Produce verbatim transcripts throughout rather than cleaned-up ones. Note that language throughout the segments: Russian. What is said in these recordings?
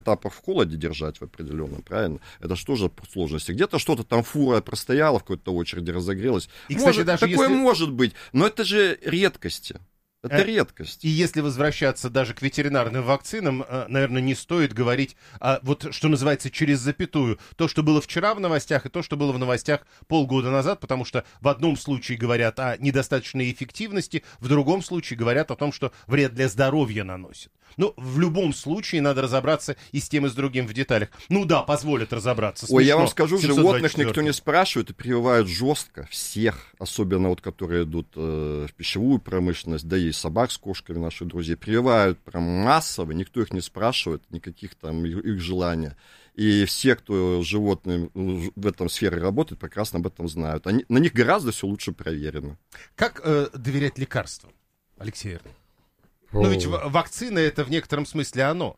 этапах в холоде держать в определенном, правильно? Это же тоже сложности. Где-то что-то там фура простояла в какой-то очереди, разогрелась. И, кстати, может, даже такое если... может быть, но это же редкости. Это э, редкость. И если возвращаться даже к ветеринарным вакцинам, наверное, не стоит говорить, а, вот что называется, через запятую. То, что было вчера в новостях, и то, что было в новостях полгода назад, потому что в одном случае говорят о недостаточной эффективности, в другом случае говорят о том, что вред для здоровья наносит. Ну, в любом случае надо разобраться и с тем, и с другим в деталях. Ну да, позволят разобраться. Смешно. Ой, я вам скажу, животных никто не спрашивает и прививают жестко всех, особенно вот которые идут э, в пищевую промышленность, да и собак с кошками, наши друзья, прививают прям массово, никто их не спрашивает, никаких там их, их желаний. И все, кто животные в этом сфере работает, прекрасно об этом знают. Они, на них гораздо все лучше проверено. Как э, доверять лекарствам, Алексей Эрлих? Ну ведь вакцина — это в некотором смысле оно.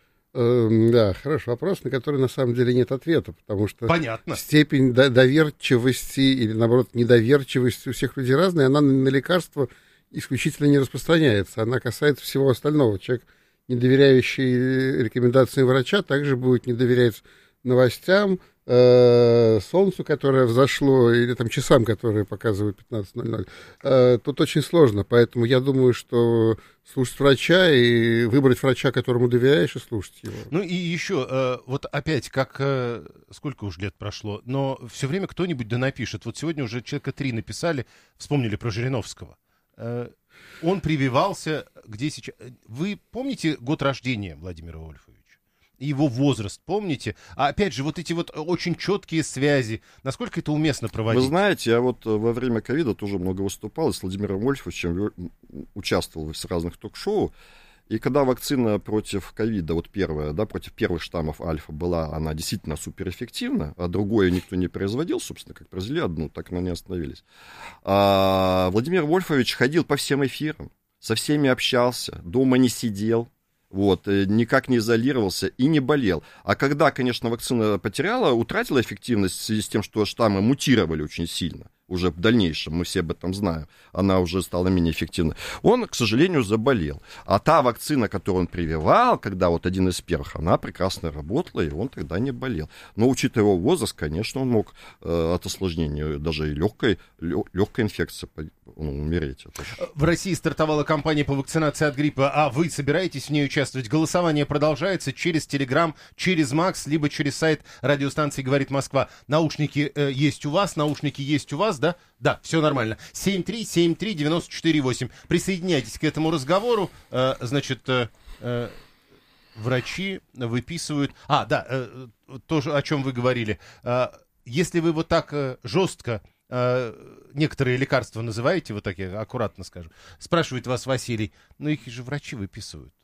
Э, да, хороший вопрос, на который на самом деле нет ответа, потому что Понятно. степень до- доверчивости или, наоборот, недоверчивости у всех людей разная, она на, на лекарства исключительно не распространяется, она касается всего остального. Человек, не доверяющий рекомендациям врача, также будет не доверять новостям, э, солнцу, которое взошло, или там часам, которые показывают пятнадцать ноль ноль. Э, тут очень сложно, поэтому я думаю, что слушать врача и выбрать врача, которому доверяешь, и слушать его. Ну и еще, э, вот опять, как, э, сколько уж лет прошло, но все время кто-нибудь да напишет. Вот сегодня уже человека три написали, вспомнили про Жириновского. Э, он прививался, где сейчас... Вы помните год рождения Владимира Вольфовича? Его возраст, помните? А опять же, вот эти вот очень четкие связи, насколько это уместно проводить? Вы знаете, я вот во время ковида тоже много выступал, и с Владимиром Вольфовичем участвовал в разных ток-шоу, и когда вакцина против ковида, вот первая, да, против первых штаммов альфа была, она действительно суперэффективна, а другое никто не производил, собственно, как произвели одну, так на ней остановились. А Владимир Вольфович ходил по всем эфирам, со всеми общался, дома не сидел. Вот, никак не изолировался и не болел. А когда, конечно, вакцина потеряла, утратила эффективность в связи с тем, что штаммы мутировали очень сильно, уже в дальнейшем, мы все об этом знаем, она уже стала менее эффективной, он, к сожалению, заболел. А та вакцина, которую он прививал, когда вот один из первых, она прекрасно работала, и он тогда не болел. Но, учитывая его возраст, конечно, он мог э, от осложнения, даже и легкой, легкой инфекции ну, умереть. В России стартовала кампания по вакцинации от гриппа, а вы собираетесь в ней участвовать? Голосование продолжается через Телеграм, через Макс, либо через сайт радиостанции «Говорит Москва». Наушники э, есть у вас, наушники есть у вас, да? Да, все нормально. семь три семь три девять четыре восемь. Присоединяйтесь к этому разговору. Э, значит, э, э, врачи выписывают... А, да, э, то, о чем вы говорили. Э, если вы вот так э, жестко э, некоторые лекарства называете, вот так я аккуратно скажу, спрашивает вас Василий, ну их же врачи выписывают.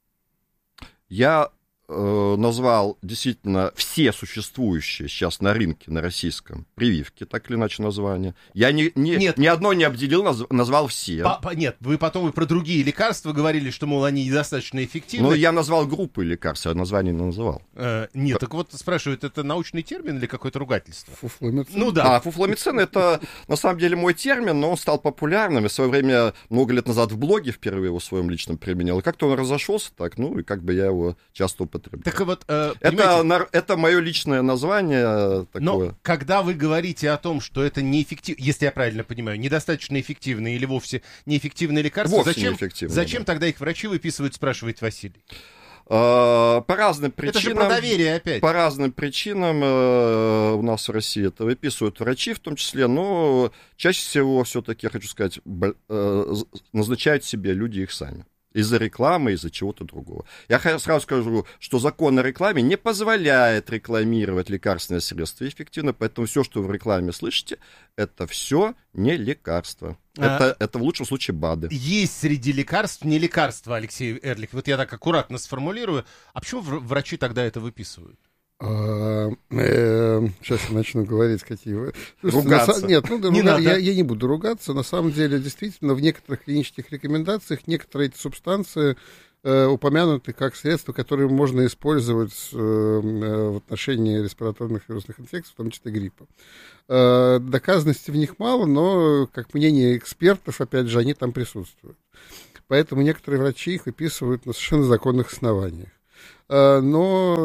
Я э, назвал действительно все существующие сейчас на рынке, на российском, прививки, так или иначе название. Я ни, ни, ни одно не обделил, наз, назвал все. По, по, нет, вы потом и про другие лекарства говорили, что, мол, они недостаточно эффективны. Ну, я назвал группы лекарств, я название не называл. Э, нет, так вот спрашивают, это научный термин или какое-то ругательство? Фуфломицин. Ну да. А, фуфломицин — это на самом деле мой термин, но он стал популярным. И в свое время, много лет назад в блоге впервые его в своем личном применял. И как-то он разошелся так, ну, и как бы я его часто употреблял. Так вот, э, это, это мое личное название такое. Но когда вы говорите о том, что это неэффективно, если я правильно понимаю, недостаточно эффективные или вовсе неэффективные лекарства, вовсе зачем, неэффективные, зачем да. тогда их врачи выписывают, спрашивает Василий? По разным причинам. Это же про доверие опять. По разным причинам э, у нас в России это выписывают врачи в том числе, но чаще всего все-таки, я хочу сказать, э, назначают себе люди их сами. Из-за рекламы, из-за чего-то другого. Я сразу скажу, что закон о рекламе не позволяет рекламировать лекарственные средства эффективно, поэтому все, что вы в рекламе слышите, это все не лекарство. А это, это в лучшем случае БАДы. Есть среди лекарств не лекарства, Алексей Эрлих. Вот я так аккуратно сформулирую. А почему врачи тогда это выписывают? А, э, сейчас я начну говорить, какие вы... Ругаться. На, нет, ну, не руга... надо. я, я не буду ругаться. На самом деле, действительно, в некоторых клинических рекомендациях некоторые эти субстанции э, упомянуты как средства, которые можно использовать э, в отношении респираторных вирусных инфекций, в том числе гриппа. Э, доказанности в них мало, но, как мнение экспертов, опять же, они там присутствуют. Поэтому некоторые врачи их выписывают на совершенно законных основаниях. Но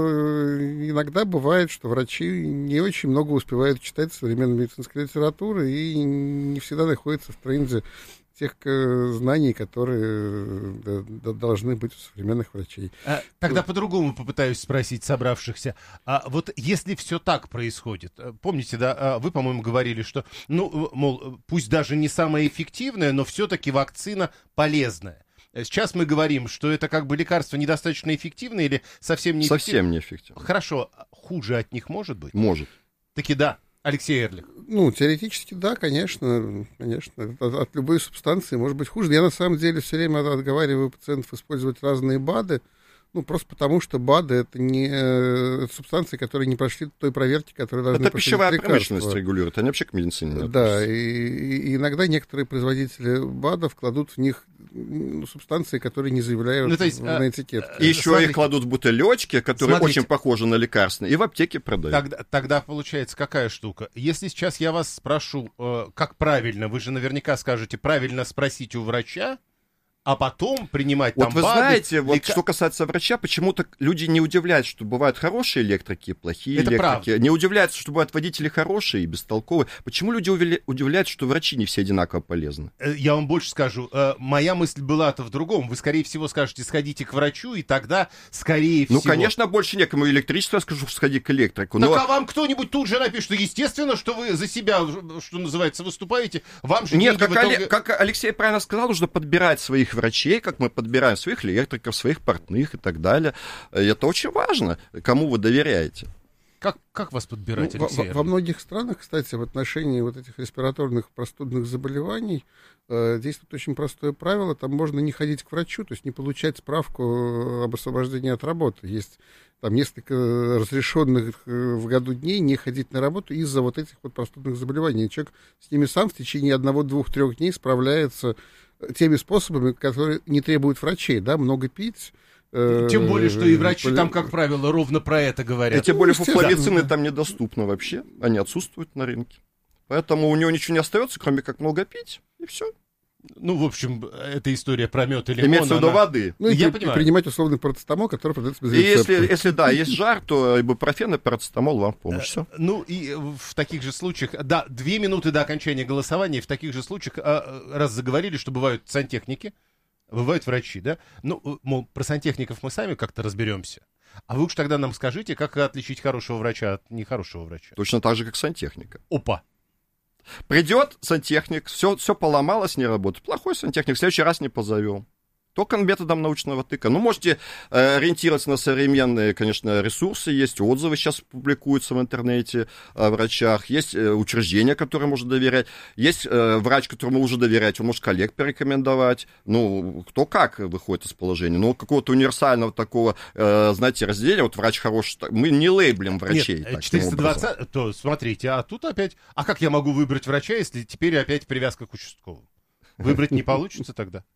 иногда бывает, что врачи не очень много успевают читать современной медицинской литературы и не всегда находятся в тренде тех знаний, которые должны быть у современных врачей. Тогда по-другому попытаюсь спросить собравшихся. А вот если все так происходит, помните, да, вы, по-моему, говорили, что, ну, мол, пусть даже не самая эффективная, но все-таки вакцина полезная. Сейчас мы говорим, что это как бы лекарство недостаточно эффективное или совсем неэффективное? Совсем неэффективное. Хорошо, хуже от них может быть? Может. Таки да. Алексей Эрлих. Ну, теоретически, да, конечно, конечно. От, от любой субстанции может быть хуже. Я, на самом деле, все время отговариваю пациентов использовать разные БАДы, ну, просто потому что БАДы — это не это субстанции, которые не прошли той проверки, которые должны пройти. Это пищевая промышленность регулирует, они вообще к медицине не относятся. Да, и, и иногда некоторые производители БАДов кладут в них ну, субстанции, которые не заявляют ну, то есть, на этикетке. И еще Смотрите. их кладут в бутылечки, которые Смотрите. очень похожи на лекарственные, и в аптеке продают. Тогда, тогда получается какая штука? Если сейчас я вас спрошу, э, как правильно, вы же наверняка скажете, правильно спросить у врача, а потом принимать вот там вы БАДы. знаете, вот лека... что касается врача, почему-то люди не удивляются, что бывают хорошие электрики и плохие Это электрики. Правда. Не удивляются, что бывают водители хорошие и бестолковые. Почему люди удивляются, что врачи не все одинаково полезны? Я вам больше скажу. Моя мысль была-то в другом. Вы, скорее всего, скажете, сходите к врачу, и тогда, скорее всего... Ну, конечно, больше некому. Электричество я скажу, сходи к электрику. Так но... а вам кто-нибудь тут же напишет, что естественно, что вы за себя, что называется, выступаете. Вам же Нет, как, итоге... Оле... как Алексей правильно сказал, нужно подбирать своих врачей, как мы подбираем своих электриков, своих портных и так далее. Это очень важно, кому вы доверяете. Как, как вас подбирать, ну, Алексей? Во, во многих странах, кстати, в отношении вот этих респираторных простудных заболеваний э, действует очень простое правило. Там можно не ходить к врачу, то есть не получать справку об освобождении от работы. Есть там несколько разрешенных в году дней не ходить на работу из-за вот этих вот простудных заболеваний. Человек с ними сам в течение одного, двух, трех дней справляется теми способами, которые не требуют врачей, да, много пить. Э, тем более, что и врачи э, там, как правило, ровно про это говорят. И тем более фуфлавицины там недоступны вообще, они отсутствуют на рынке. Поэтому у него ничего не остается, кроме как много пить, и все. Ну, в общем, это история про мед и лимон. Имеется в виду она... воды. Ну, и я при, понимаю. Принимать условный парацетамол, который продается без рецепта. И если, если, да, есть жар, то ибупрофен и парацетамол вам в помощь. Все. Ну, и в таких же случаях, да, две минуты до окончания голосования, в таких же случаях, раз заговорили, что бывают сантехники, бывают врачи, да? Ну, мол, про сантехников мы сами как-то разберемся. А вы уж тогда нам скажите, как отличить хорошего врача от нехорошего врача. Точно так же, как сантехника. Опа. Придет сантехник, все, все поломалось, не работает. Плохой сантехник, в следующий раз не позовем. Только методом научного тыка. Ну, можете э, ориентироваться на современные, конечно, ресурсы. Есть отзывы сейчас публикуются в интернете о врачах. Есть э, учреждения, которым можно доверять. Есть э, врач, которому уже доверять. Он может коллег порекомендовать. Ну, кто как выходит из положения. Но какого-то универсального такого, э, знаете, разделения. Вот врач хороший. Мы не лейблим врачей. Нет, четыреста двадцать, то смотрите, а тут опять... А как я могу выбрать врача, если теперь опять привязка к участковому? Выбрать не получится тогда?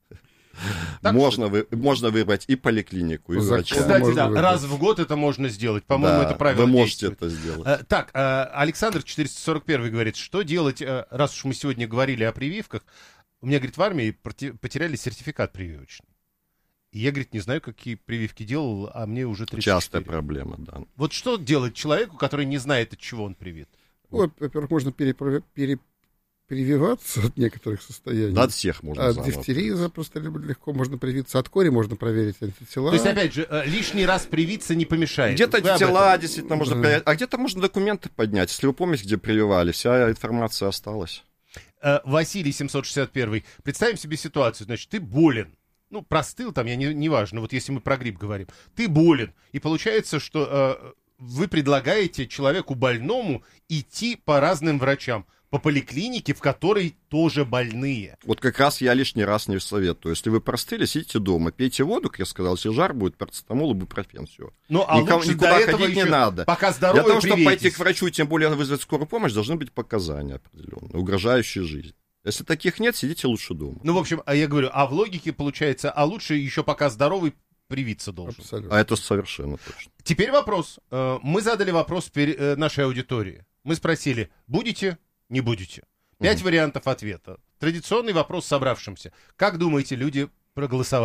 Можно, вы, можно выбрать и поликлинику, и врача. Кстати, да, выбрать. Раз в год это можно сделать. По-моему, да, это правило вы можете действует. это сделать. А, так, а, Александр четыреста сорок один говорит, что делать, а, раз уж мы сегодня говорили о прививках. У меня, говорит, в армии потеряли сертификат прививочный. И я, говорит, не знаю, какие прививки делал, а мне уже тридцать четыре. Частая проблема, да. Вот что делать человеку, который не знает, от чего он привит? Ну, во-первых, можно переправить... Пере... прививаться от некоторых состояний. Да, от всех можно. От дифтерии запросто легко можно привиться. От кори можно проверить антитела. То есть, опять же, лишний раз привиться не помешает. Где-то антитела действительно можно да. проверить, а где-то можно документы поднять. Если вы помните, где прививали, вся информация осталась. Василий семьсот шестьдесят один. Представим себе ситуацию. Значит, ты болен. Ну, простыл там, я не, не важно. Вот если мы про грипп говорим. Ты болен. И получается, что э, вы предлагаете человеку больному идти по разным врачам. По поликлинике, в которой тоже больные. Вот как раз я лишний раз не советую. Если вы простыли, сидите дома, пейте воду, как я сказал, если жар будет, парацетамол, ибупрофен, все. Ну, а Никому, лучше никуда до этого ходить не надо. Пока здоровы, для того, чтобы приветесь. пойти к врачу, тем более вызвать скорую помощь, должны быть показания определенные, угрожающие жизни. Если таких нет, сидите лучше дома. Ну, в общем, я говорю, а в логике получается, а лучше еще пока здоровый привиться должен. Абсолютно. А это совершенно точно. Теперь вопрос. Мы задали вопрос нашей аудитории. Мы спросили, будете, не будете? Пять угу. вариантов ответа. Традиционный вопрос собравшимся. Как думаете, люди проголосовали?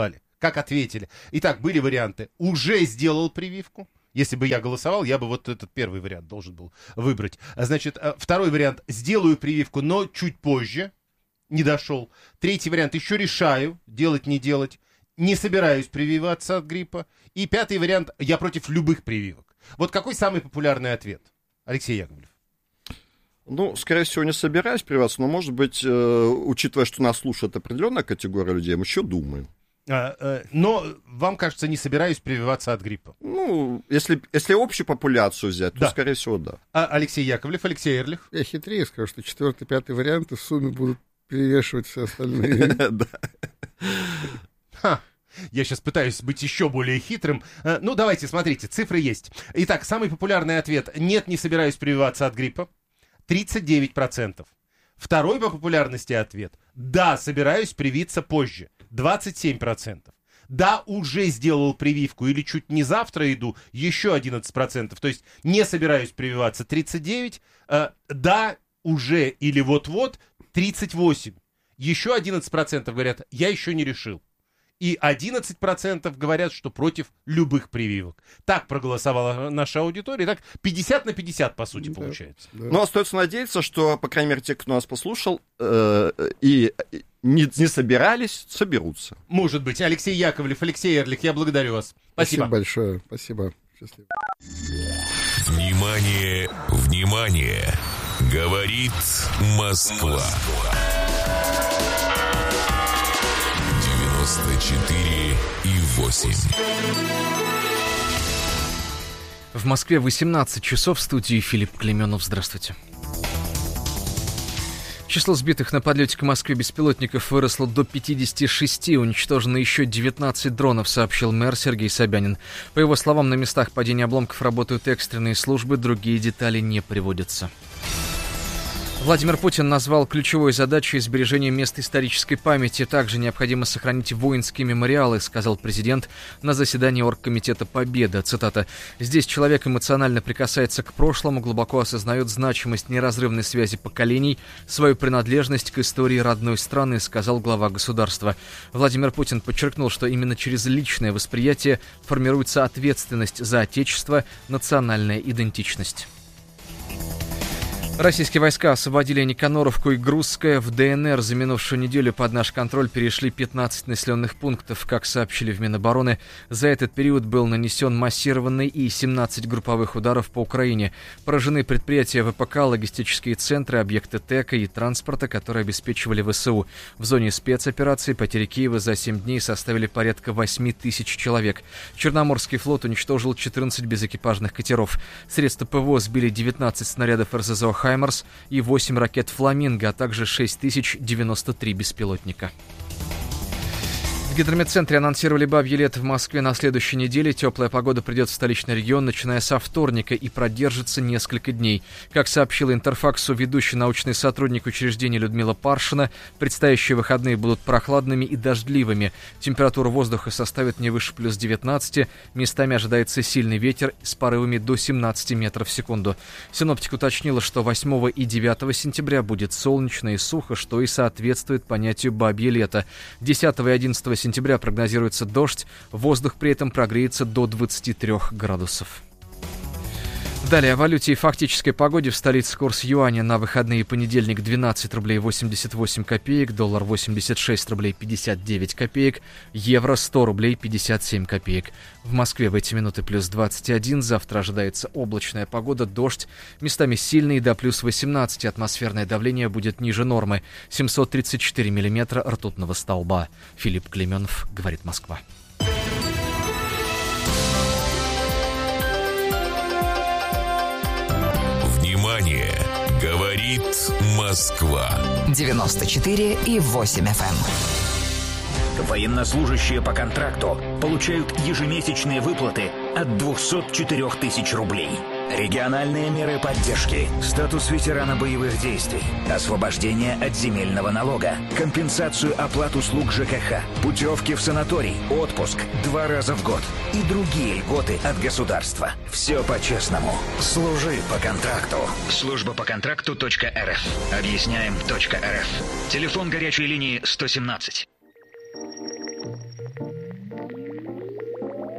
как ответили. Итак, были варианты. Уже сделал прививку. Если бы я голосовал, я бы вот этот первый вариант должен был выбрать. Значит, второй вариант. Сделаю прививку, но чуть позже. Не дошел. Третий вариант. Еще решаю, делать, не делать. Не собираюсь прививаться от гриппа. И пятый вариант. Я против любых прививок. Вот какой самый популярный ответ? Алексей Яковлев. Ну, скорее всего, не собираюсь прививаться, но, может быть, э, учитывая, что нас слушает определенная категория людей, мы еще думаем. А, э, но вам кажется, не собираюсь прививаться от гриппа? Ну, если, если общую популяцию взять, то, да. скорее всего, да. А Алексей Яковлев, Алексей Эрлих? Я хитрее скажу, что четвертый, пятый варианты в сумме будут перевешивать все остальные. Ха. Я сейчас пытаюсь быть еще более хитрым. Ну, давайте, смотрите, цифры есть. Итак, самый популярный ответ. Нет, не собираюсь прививаться от гриппа. тридцать девять процентов. Второй по популярности ответ. Да, собираюсь привиться позже. двадцать семь процентов. Да, уже сделал прививку или чуть не завтра иду. Еще одиннадцать процентов. То есть не собираюсь прививаться. тридцать девять процентов. Да, уже или вот-вот. тридцать восемь процентов. Еще одиннадцать процентов говорят, я еще не решил. И одиннадцать процентов говорят, что против любых прививок. Так проголосовала наша аудитория. Так пятьдесят на пятьдесят, по сути, да, получается. Да. Но остается надеяться, что, по крайней мере, те, кто нас послушал, э, и не, не собирались, соберутся. Может быть. Алексей Яковлев, Алексей Эрлих, я благодарю вас. Спасибо. Спасибо большое. Спасибо. Счастливо. Внимание, внимание. Говорит Москва. девяносто четыре и восемь. В Москве восемнадцать часов, в студии Филипп Клеменов. Здравствуйте. Число сбитых на подлете к Москве беспилотников выросло до пятидесяти шести. Уничтожено еще девятнадцать дронов, сообщил мэр Сергей Собянин. По его словам, на местах падения обломков работают экстренные службы, другие детали не приводятся. Владимир Путин назвал ключевой задачей сбережение мест исторической памяти. Также необходимо сохранить воинские мемориалы, сказал президент на заседании Оргкомитета Победа. Цитата. «Здесь человек эмоционально прикасается к прошлому, глубоко осознает значимость неразрывной связи поколений, свою принадлежность к истории родной страны», сказал глава государства. Владимир Путин подчеркнул, что именно через личное восприятие формируется ответственность за Отечество, национальная идентичность. Российские войска освободили Никаноровку и Грузское. В ДНР за минувшую неделю под наш контроль перешли пятнадцать населенных пунктов. Как сообщили в Минобороны, за этот период был нанесен массированный и семнадцать групповых ударов по Украине. Поражены предприятия ВПК, логистические центры, объекты ТЭКа и транспорта, которые обеспечивали ВСУ. В зоне спецоперации потери Киева за семь дней составили порядка восемь тысяч человек. Черноморский флот уничтожил четырнадцать безэкипажных катеров. Средства ПВО сбили девятнадцать снарядов РСЗО «Хаймарс» и восемь ракет «Фламинго», а также шесть тысяч девяносто три беспилотника. В гидрометцентре анонсировали бабье лето в Москве на следующей неделе. Теплая погода придет в столичный регион, начиная со вторника, и продержится несколько дней. Как сообщила Интерфаксу ведущий научный сотрудник учреждения Людмила Паршина, предстоящие выходные будут прохладными и дождливыми. Температура воздуха составит не выше плюс девятнадцати. Местами ожидается сильный ветер с порывами до семнадцати метров в секунду. Синоптик уточнила, что восьмого и девятого сентября будет солнечно и сухо, что и соответствует понятию бабье лето. десятого и одиннадцатого сентября прогнозируется дождь, воздух при этом прогреется до двадцати трёх градусов. Далее о валюте и фактической погоде. В столице курс юаня на выходные: понедельник двенадцать рублей восемьдесят восемь копеек, доллар восемьдесят шесть рублей пятьдесят девять копеек, евро сто рублей пятьдесят семь копеек. В Москве в эти минуты плюс двадцать один, завтра ожидается облачная погода, дождь, местами сильный до плюс восемнадцати, атмосферное давление будет ниже нормы, семьсот тридцать четыре миллиметра ртутного столба. Филипп Клеменов, говорит Москва. Внимание! Говорит Москва. девяносто четыре и восемь эф эм. Военнослужащие по контракту получают ежемесячные выплаты от двухсот четырёх тысяч рублей. Региональные меры поддержки, статус ветерана боевых действий, освобождение от земельного налога, компенсацию оплат услуг ЖКХ, путевки в санаторий, отпуск два раза в год и другие льготы от государства. Все по-честному. Служи по контракту. Служба по контракту точка эр эф. Объясняем точка эр эф. Телефон горячей линии сто семнадцать.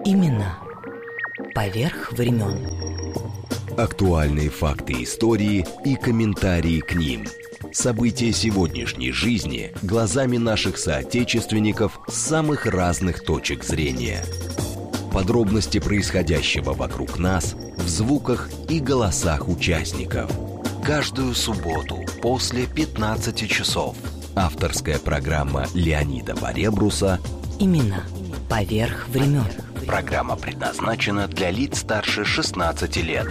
Имена поверх времен. Актуальные факты истории и комментарии к ним. События сегодняшней жизни глазами наших соотечественников с самых разных точек зрения. Подробности происходящего вокруг нас в звуках и голосах участников. Каждую субботу после пятнадцати часов. Авторская программа Леонида Поребруса Имена поверх времен. Программа предназначена для лиц старше шестнадцати лет.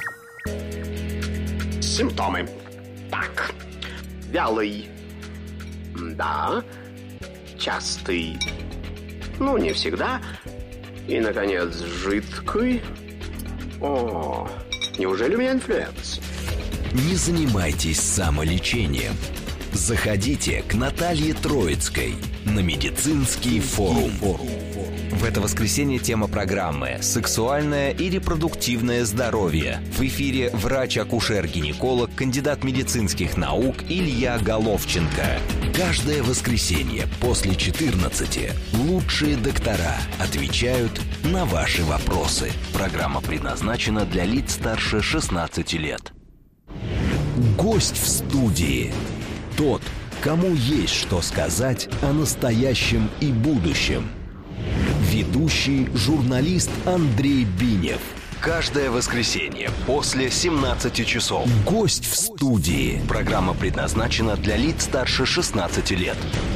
Симптомы. Так. Вялый. Да. Частый. Ну, не всегда. И, наконец, жидкий. О, неужели у меня инфлюенс? Не занимайтесь самолечением. Заходите к Наталье Троицкой на медицинский форум. В это воскресенье тема программы «Сексуальное и репродуктивное здоровье». В эфире врач-акушер-гинеколог, кандидат медицинских наук Илья Головченко. Каждое воскресенье после четырнадцати лучшие доктора отвечают на ваши вопросы. Программа предназначена для лиц старше шестнадцати лет. Гость в студии. Тот, кому есть что сказать о настоящем и будущем. Ведущий журналист Андрей Бинев. Каждое воскресенье после семнадцати часов. Гость в студии. Программа предназначена для лиц старше шестнадцати лет.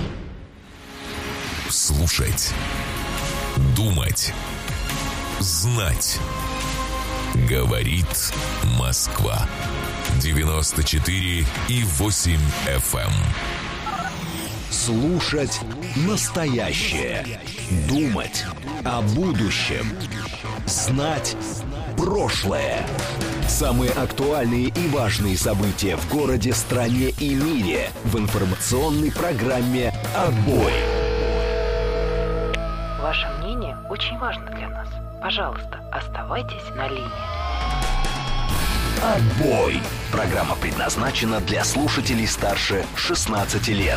Слушать. Думать. Знать. Говорит Москва. девяносто четыре и восемь эф эм. Слушать настоящее. Думать о будущем. Знать прошлое. Самые актуальные и важные события в городе, стране и мире в информационной программе «Отбой». Ваше мнение очень важно для нас. Пожалуйста, оставайтесь на линии. «Отбой». Программа предназначена для слушателей старше шестнадцати лет.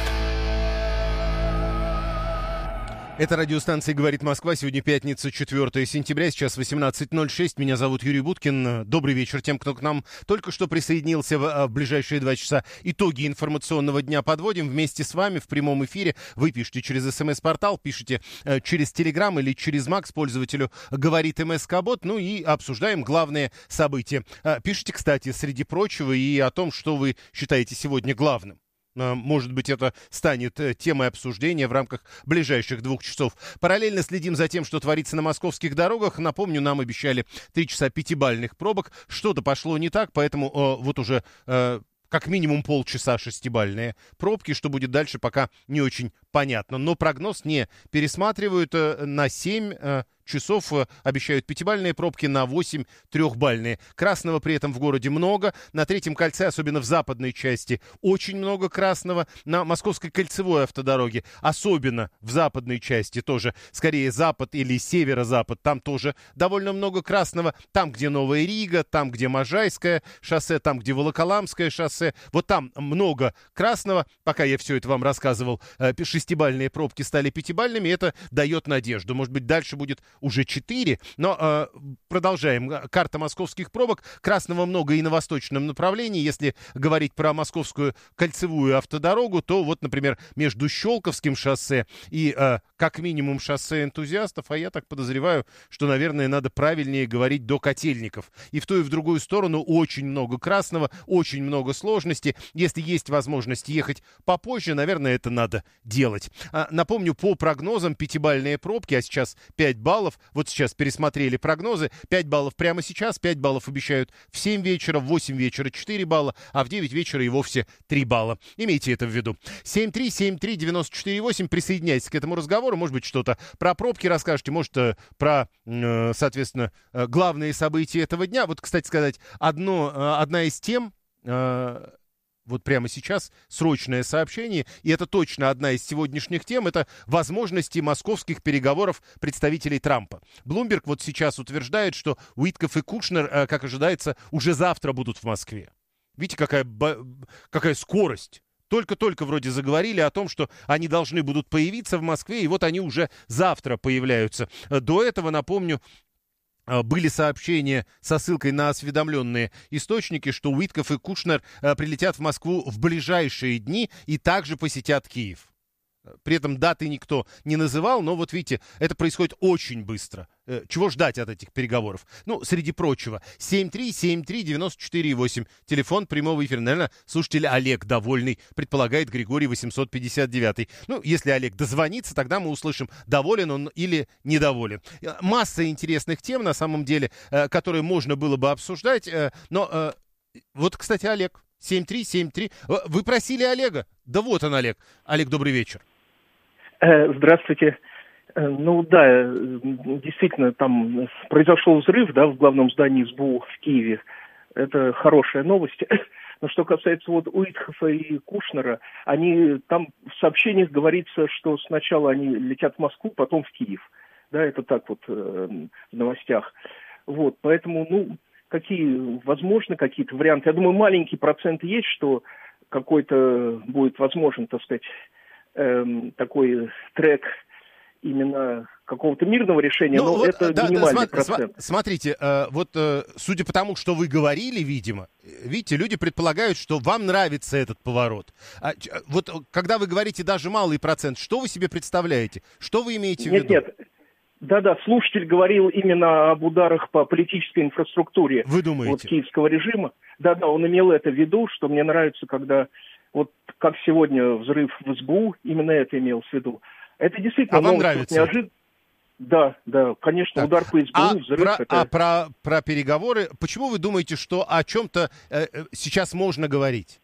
Это радиостанция «Говорит Москва». Сегодня пятница, четвёртое сентября, сейчас восемнадцать ноль шесть. Меня зовут Юрий Буткин. Добрый вечер тем, кто к нам только что присоединился в, в ближайшие два часа. Итоги информационного дня подводим вместе с вами в прямом эфире. Вы пишите через СМС-портал, пишите э, через Телеграм или через Макс пользователю «Говорит МСК-бот». Ну и обсуждаем главные события. Э, пишите, кстати, среди прочего и о том, что вы считаете сегодня главным. Может быть, это станет темой обсуждения в рамках ближайших двух часов. Параллельно следим за тем, что творится на московских дорогах. Напомню, нам обещали три часа пятибалльных пробок. Что-то пошло не так, поэтому э, вот уже э, как минимум полчаса шестибалльные пробки. Что будет дальше, пока не очень понятно. Но прогноз не пересматривают. Э, на семь э, часов э, обещают пятибалльные пробки, на восемь трехбалльные. Красного при этом в городе много. На Третьем кольце, особенно в западной части, очень много красного. На Московской кольцевой автодороге, особенно в западной части, тоже скорее запад или северо-запад, там тоже довольно много красного. Там, где Новая Рига, там, где Можайское шоссе, там, где Волоколамское шоссе, вот там много красного. Пока я все это вам рассказывал, э, шестибалльные пробки стали пятибалльными, это дает надежду. Может быть, дальше будет уже четыре, но э, продолжаем. Карта московских пробок. Красного много и на восточном направлении. Если говорить про Московскую кольцевую автодорогу, то вот, например, между Щелковским шоссе и э, как минимум шоссе Энтузиастов, а я так подозреваю, что, наверное, надо правильнее говорить до Котельников. И в ту и в другую сторону очень много красного, очень много сложности. Если есть возможность ехать попозже, наверное, это надо делать. А, напомню, по прогнозам пятибалльные пробки, а сейчас пять баллов. Вот сейчас пересмотрели прогнозы. пять баллов прямо сейчас, пять баллов обещают в семь вечера, в восемь вечера четыре балла, а в девять вечера и вовсе три балла. Имейте это в виду. семь три семь три девять четыре восемь. Присоединяйтесь к этому разговору. Может быть, что-то про пробки расскажете, может, про, соответственно, главные события этого дня. Вот, кстати сказать, одно, одна из тем... Вот прямо сейчас срочное сообщение, и это точно одна из сегодняшних тем, это возможности московских переговоров представителей Трампа. Блумберг вот сейчас утверждает, что Уиткоф и Кушнер, как ожидается, уже завтра будут в Москве. Видите, какая, какая скорость только-только вроде заговорили о том, что они должны будут появиться в Москве, и вот они уже завтра появляются. До этого, напомню, были сообщения со ссылкой на осведомленные источники, что Уитков и Кушнер прилетят в Москву в ближайшие дни и также посетят Киев. При этом даты никто не называл, но вот видите, это происходит очень быстро. Чего ждать от этих переговоров? Ну, среди прочего, семь три семь три девять четыре восемь, телефон прямого эфира. Наверное, слушатель Олег довольный, предполагает Григорий восемьсот пятьдесят девять. Ну, если Олег дозвонится, тогда мы услышим, доволен он или недоволен. Масса интересных тем, на самом деле, которые можно было бы обсуждать, но вот, кстати, Олег, семь три семь три, вы просили Олега? Да вот он, Олег. Олег, добрый вечер. Здравствуйте. Ну да, действительно, там произошел взрыв, да, в главном здании СБУ в Киеве. Это хорошая новость. Но что касается вот Уиткофа и Кушнера, они там в сообщениях говорится, что сначала они летят в Москву, потом в Киев. Да, это так вот э, в новостях. Вот, поэтому, ну, какие возможны какие-то варианты? Я думаю, маленький процент есть, что какой-то будет возможен, так сказать, э, такой трек именно какого-то мирного решения, ну, но вот, это да, минимальный да, процент. Смотрите, э, вот э, судя по тому, что вы говорили, видимо, видите, люди предполагают, что вам нравится этот поворот. А, вот когда вы говорите даже малый процент, что вы себе представляете? Что вы имеете нет, в виду? Нет, нет. Да-да, слушатель говорил именно об ударах по политической инфраструктуре Вы думаете? Вот, киевского режима. Да-да, он имел это в виду, что мне нравится, когда вот как сегодня взрыв в СБУ, именно это имел в виду. Это действительно а вам нравится? Неожиданно. Да, да, конечно, так. Удар по СБУ, а взрыв. Про, это... А про, про переговоры, почему вы думаете, что о чем-то э, сейчас можно говорить?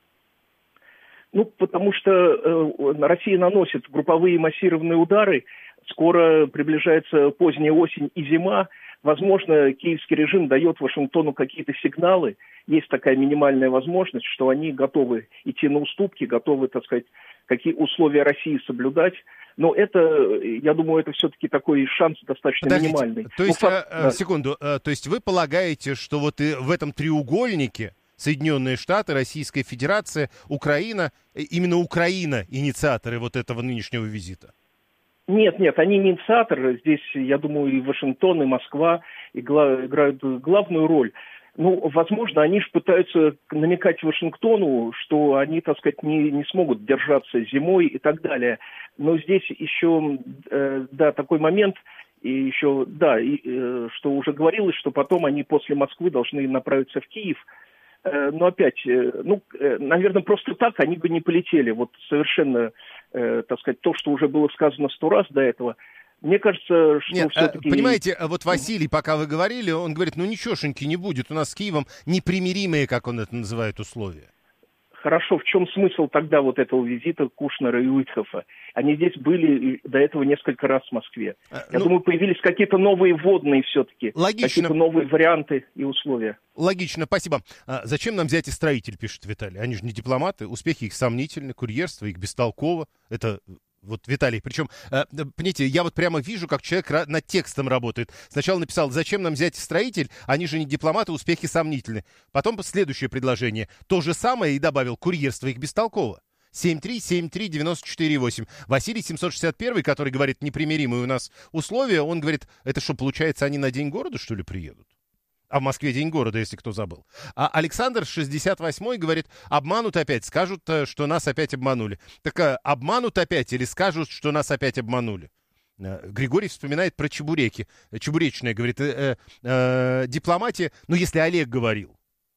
Ну, потому что э, Россия наносит групповые массированные удары, скоро приближается поздняя осень и зима. Возможно, киевский режим дает Вашингтону какие-то сигналы. Есть такая минимальная возможность, что они готовы идти на уступки, готовы, так сказать, какие условия России соблюдать. Но это, я думаю, это все-таки такой шанс достаточно Подождите, минимальный. То есть, ну, факт, э, да. секунду, э, то есть вы полагаете, что вот и в этом треугольнике Соединенные Штаты, Российская Федерация, Украина, именно Украина инициаторы вот этого нынешнего визита? Нет, нет, они не инициаторы. Здесь, я думаю, и Вашингтон, и Москва игла, играют главную роль. Ну, возможно, они же пытаются намекать Вашингтону, что они, так сказать, не, не смогут держаться зимой и так далее. Но здесь еще, э, да, такой момент, и еще, да, и, э, что уже говорилось, что потом они после Москвы должны направиться в Киев. Э, но опять, э, ну, э, наверное, просто так они бы не полетели. Вот совершенно, э, так сказать, то, что уже было сказано сто раз до этого. Мне кажется, что Нет, все-таки... Понимаете, вот Василий, пока вы говорили, он говорит, ну ничегошеньки не будет, у нас с Киевом непримиримые, как он это называет, условия. Хорошо, в чем смысл тогда вот этого визита Кушнера и Уиткофа? Они здесь были до этого несколько раз в Москве. Я ну, думаю, появились какие-то новые вводные все-таки. Логично. Какие-то новые варианты и условия. Логично, спасибо. А зачем нам взять и строитель, пишет Виталий? Они же не дипломаты, успехи их сомнительны, курьерство их бестолково. Это... Вот, Виталий, причем, э, понимаете, я вот прямо вижу, как человек над текстом работает. Сначала написал, зачем нам взять строитель, они же не дипломаты, успехи сомнительны. Потом следующее предложение, то же самое и добавил, курьерство их бестолково. семь три семь три девять четыре восемь. Василий семьсот шестьдесят один, который говорит, непримиримые у нас условия, он говорит, это что, получается, они на День города, что ли, приедут? А в Москве День города, если кто забыл. А Александр шестьдесят восемь говорит, обманут опять, скажут, что нас опять обманули. Так а, обманут опять или скажут, что нас опять обманули? Григорий вспоминает про чебуреки. Чебуречная, говорит, э, э, дипломатия, ну если Олег говорил.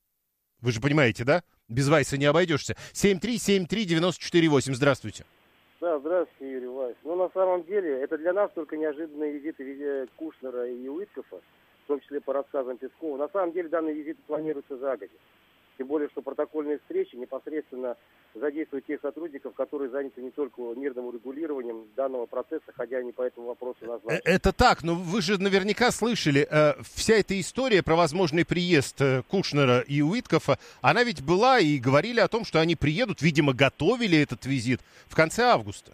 Вы же понимаете, да? Без Вайса не обойдешься. семь три семь три девять четыре восемь, здравствуйте. Да, здравствуйте, Юрий Вайс. Ну, на самом деле, это для нас только неожиданные визиты Кушнера и Уиткофа, в том числе по рассказам Пескова. На самом деле данный визит планируется загодя. Тем более, что протокольные встречи непосредственно задействуют тех сотрудников, которые заняты не только мирным урегулированием данного процесса, хотя они по этому вопросу назначены. Это так, но вы же наверняка слышали, э, вся эта история про возможный приезд э, Кушнера и Уиткофа, она ведь была, и говорили о том, что они приедут, видимо, готовили этот визит в конце августа.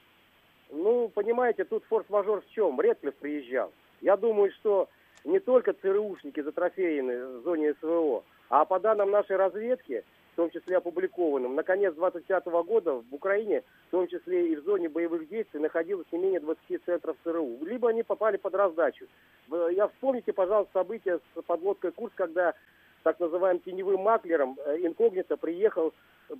Ну, понимаете, тут форс-мажор в чем? Редклифф приезжал. Я думаю, что не только ЦРУшники затрофеены в зоне СВО, А по данным нашей разведки, в том числе опубликованным, на конец двадцать пятого года в Украине, в том числе и в зоне боевых действий, находилось не менее двадцати центров ЦРУ. Либо они попали под раздачу. Я вспомните, пожалуйста, события с подлодкой «Курск», когда так называемым теневым маклером инкогнито приехал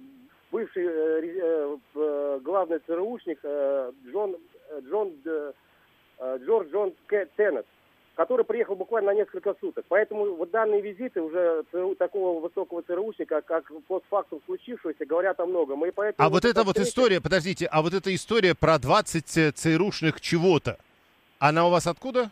бывший э, э, главный ЦРУшник э, Джон, Джон, э, Джордж Джон Теннет, который приехал буквально на несколько суток. Поэтому вот данные визиты уже ЦРУ, такого высокого ЦРУшника, как постфактум случившегося, говорят о многом. И поэтому а вот эта вот история, подождите, а вот эта история про двадцать ЦРУшных чего-то, она у вас откуда?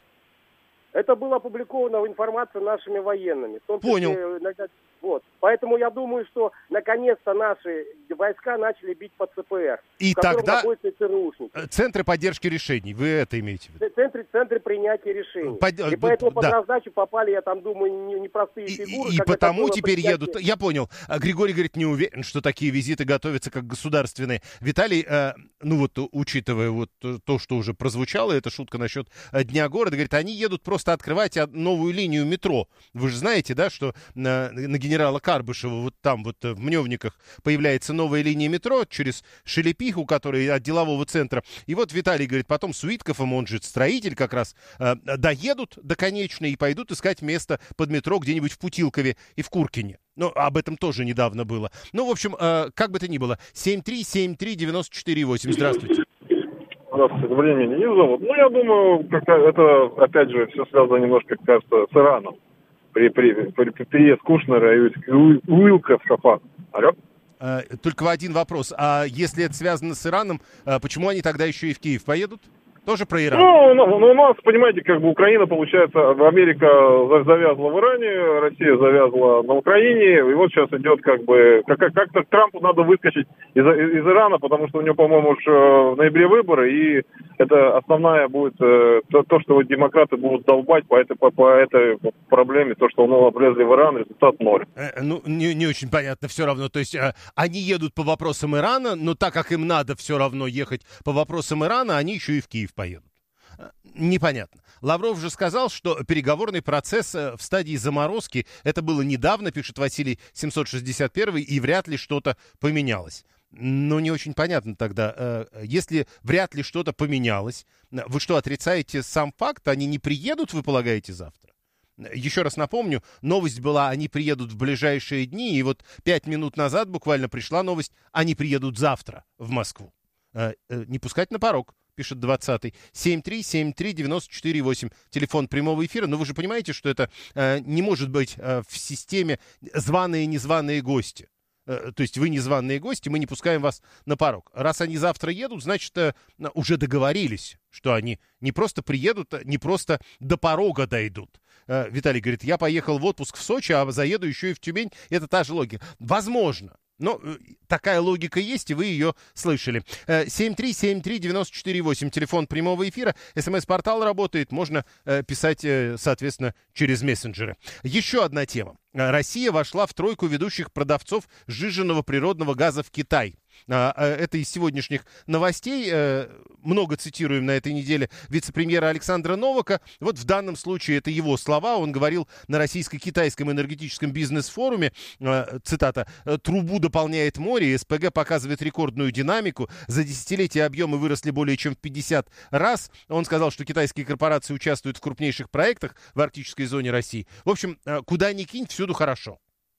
Это было опубликовано в информации нашими военными. В том числе, Понял. иногда, вот. Поэтому я думаю, что наконец-то наши войска начали бить по ЦПР, И в котором тогда находятся ЦРУшники. Центры поддержки решений, вы это имеете в виду? Центры, центры принятия решений. Под... И поэтому под да. раздачу попали, я там думаю, непростые не фигуры. И, и потому теперь принятие... едут. Я понял. Григорий говорит, не уверен, что такие визиты готовятся как государственные. Виталий, э, ну вот, учитывая вот то, что уже прозвучало, эта шутка насчет Дня города, говорит, они едут просто открывать новую линию метро. Вы же знаете, да, что на, на генерала Карбышева вот там вот в Мневниках появляется новая линия метро через Шелепиху, которая от делового центра. И вот Виталий говорит, потом с Уитковым, он же строитель как раз, э, доедут до конечной и пойдут искать место под метро где-нибудь в Путилкове и в Куркине. Ну, об этом тоже недавно было. Ну, в общем, э, как бы то ни было, семь три семь три девяносто четыре восемь. Здравствуйте. Здравствуйте, время не зовут. Ну, я думаю, как это, опять же, все связано немножко, кажется, с Ираном. При, при, при, при приезд Кушнера и Уилкофа. Алло? Э, только один вопрос. А если это связано с Ираном, э, почему они тогда еще и в Киев поедут? Тоже про Иран? Ну, ну, ну, у нас, понимаете, как бы Украина, получается, Америка завязла в Иране, Россия завязла на Украине, и вот сейчас идет как бы, как- как-то Трампу надо выскочить из, из Ирана, потому что у него, по-моему, уж в ноябре выборы, и это основная будет э, то, то, что вот демократы будут долбать по этой, по, по этой проблеме, то, что ну, облезли в Иран, результат ноль. Э, ну, не, не очень понятно все равно. То есть э, они едут по вопросам Ирана, но так как им надо все равно ехать по вопросам Ирана, они еще и в Киев поедут. Э, непонятно. Лавров же сказал, что переговорный процесс э, в стадии заморозки, это было недавно, пишет Василий семьсот шестьдесят один, и вряд ли что-то поменялось. Ну, не очень понятно тогда. Э, если вряд ли что-то поменялось, вы что, отрицаете сам факт? Они не приедут, вы полагаете, завтра? Еще раз напомню, новость была, они приедут в ближайшие дни, и вот пять минут назад буквально пришла новость, они приедут завтра в Москву. Э, э, не пускать на порог, пишет двадцатый. семь три семь три девяносто четыре восемь. Телефон прямого эфира. Но вы же понимаете, что это э, не может быть э, в системе званые и незваные гости. Э, то есть вы незваные гости, мы не пускаем вас на порог. Раз они завтра едут, значит, э, уже договорились, что они не просто приедут, не просто до порога дойдут. Э, Виталий говорит, я поехал в отпуск в Сочи, а заеду еще и в Тюмень. Это та же логика. Возможно. Но э, такая логика есть, и вы ее слышали. Э, семь три семь три девяносто четыре восемь. Телефон прямого эфира. СМС-портал работает. Можно э, писать, э, соответственно, через мессенджеры. Еще одна тема. Россия вошла в тройку ведущих продавцов сжиженного природного газа в Китай. Это из сегодняшних новостей. Много цитируем на этой неделе вице-премьера Александра Новака. Вот в данном случае это его слова. Он говорил на российско-китайском энергетическом бизнес-форуме, цитата, «Трубу дополняет море, СПГ показывает рекордную динамику. За десятилетие объемы выросли более чем в пятьдесят раз». Он сказал, что китайские корпорации участвуют в крупнейших проектах в арктической зоне России. В общем, куда ни кинь, всюду хорошо.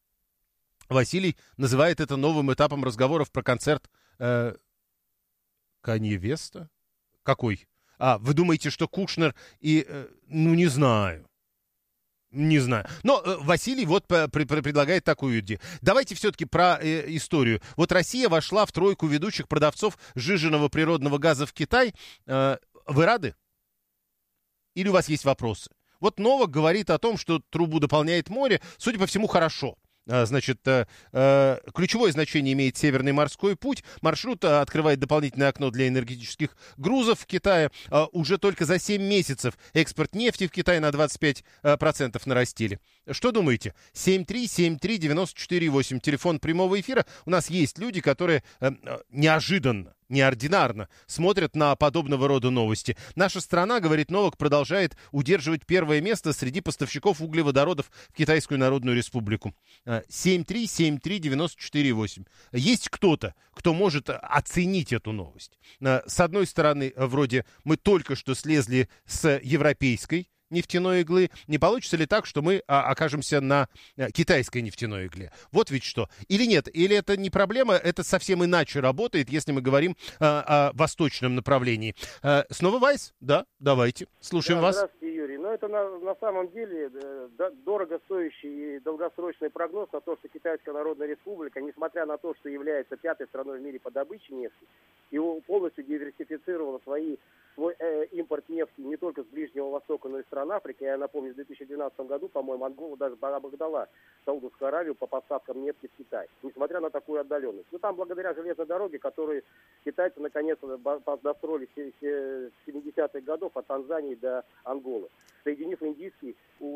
Василий называет это новым этапом разговоров про концерт э, Канье Веста. Какой? А, вы думаете, что Кушнер и... Э, ну, не знаю. Не знаю. Но э, Василий вот по, при, предлагает такую идею. Давайте все-таки про э, историю. Вот Россия вошла в тройку ведущих продавцов сжиженного природного газа в Китай. Э, вы рады? Или у вас есть вопросы? Вот Новак говорит о том, что трубу дополняет море. Судя по всему, хорошо. Значит, ключевое значение имеет Северный морской путь. Маршрут открывает дополнительное окно для энергетических грузов в Китае. Уже только за семь месяцев экспорт нефти в Китай на двадцать пять процентов нарастили. Что думаете? семь три семь три девяносто четыре восемь. Телефон прямого эфира. У нас есть люди, которые неожиданно, неординарно смотрят на подобного рода новости. Наша страна, говорит Новак, продолжает удерживать первое место среди поставщиков углеводородов в Китайскую Народную Республику. семь три семь три девять четыре восемь. Есть кто-то, кто может оценить эту новость? С одной стороны, вроде мы только что слезли с европейской нефтяной иглы. Не получится ли так, что мы а, окажемся на а, китайской нефтяной игле? Вот ведь что. Или нет? Или это не проблема, это совсем иначе работает, если мы говорим а, о восточном направлении. А, снова Вайс? Да, давайте. Слушаем да, вас. Здравствуйте, Юрий. Ну, это на, на самом деле да, дорого стоящий и долгосрочный прогноз на то, что Китайская Народная Республика, несмотря на то, что является пятой страной в мире по добыче нефти, и полностью диверсифицировала свои свой э, импорт нефти не только с Ближнего Востока, но и стран Африки. Я напомню, в две тысячи двенадцатом году, по-моему, Ангола даже обогнала Саудовскую Аравию по поставкам нефти в Китай, несмотря на такую отдаленность. Ну, там, благодаря железной дороге, которую китайцы наконец-то достроили с семидесятых годов от Танзании до Анголы, соединив Индийский,